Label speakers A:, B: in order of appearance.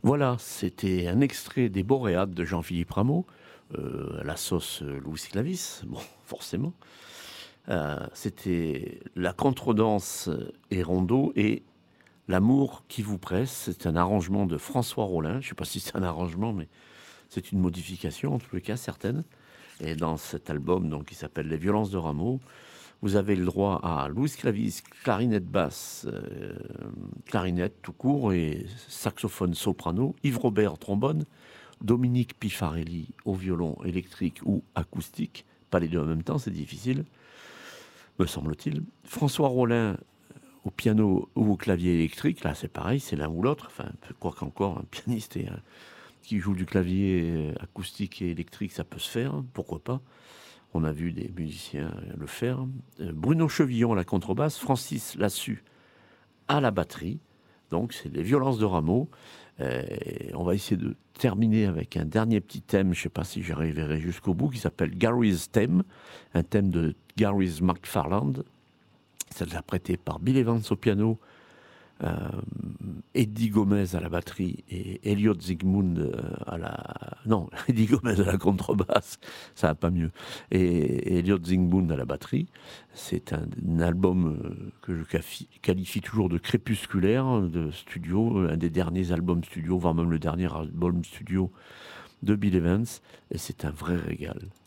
A: Voilà, c'était un extrait des Boréades de Jean-Philippe Rameau, à la sauce Louis Clavis, bon, forcément. C'était la contredanse et rondeau et l'amour qui vous presse. C'est un arrangement de François Rollin. Je ne sais pas si c'est un arrangement, mais c'est une modification, en tous les cas, certaine. Et dans cet album, donc, qui s'appelle Les violences de Rameau, vous avez le droit à Louis Clavis, clarinette basse, clarinette tout court et saxophone soprano, Yves Robert trombone, Dominique Pifarelli au violon électrique ou acoustique, pas les deux en même temps, c'est difficile, me semble-t-il. François Rollin au piano ou au clavier électrique, là c'est pareil, c'est l'un ou l'autre, enfin, quoi qu'encore, un pianiste qui joue du clavier acoustique et électrique, ça peut se faire, hein, pourquoi pas. On a vu des musiciens le faire. Bruno Chevillon à la contrebasse, Francis Lassus à la batterie. Donc, c'est les violences de Rameau. On va essayer de terminer avec un dernier petit thème, je ne sais pas si j'arriverai jusqu'au bout, qui s'appelle Gary's Theme, un thème de Gary's McFarland. C'est interprété par Bill Evans au piano, Eddie Gomez à la batterie et Elliot Zygmunt à la... Non, Eddie Gomez à la contrebasse, ça va pas mieux. Et Elliot Zygmunt à la batterie. C'est un album que je qualifie toujours de crépusculaire, de studio, un des derniers albums studio, voire même le dernier album studio de Bill Evans. Et c'est un vrai régal.